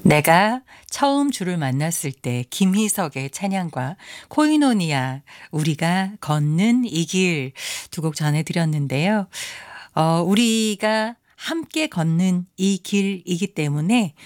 내가 처음 주를 만났을 때 김희석의 찬양과 코이노니아 우리가 걷는 이 길 두 곡 전해 드렸는데요. 우리가 함께 걷는 이 길이기 때문에